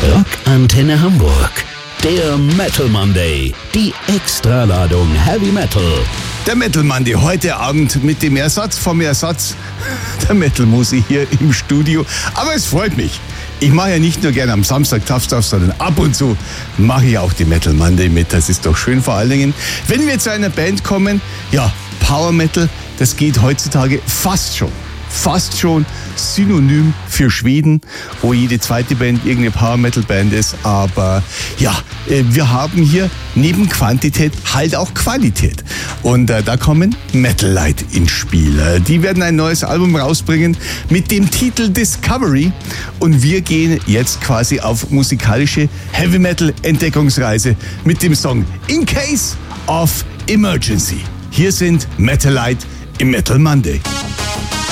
Rock Antenne Hamburg. Der Metal Monday. Die Extraladung Heavy Metal. Der Metal Monday heute Abend mit dem Ersatz vom Ersatz der Metal Musik hier im Studio. Aber es freut mich. Ich mache ja nicht nur gerne am Samstag Tough Stuff, sondern ab und zu mache ich auch die Metal Monday mit. Das ist doch schön, vor allen Dingen, wenn wir zu einer Band kommen. Ja, Power Metal, das geht heutzutage fast schon synonym für Schweden, wo jede zweite Band irgendeine Power-Metal-Band ist. Aber ja, wir haben hier neben Quantität halt auch Qualität. Und da kommen Metal Light ins Spiel. Die werden ein neues Album rausbringen mit dem Titel Discovery. Und wir gehen jetzt quasi auf musikalische Heavy-Metal-Entdeckungsreise mit dem Song In Case of Emergency. Hier sind Metal Light im Metal Monday.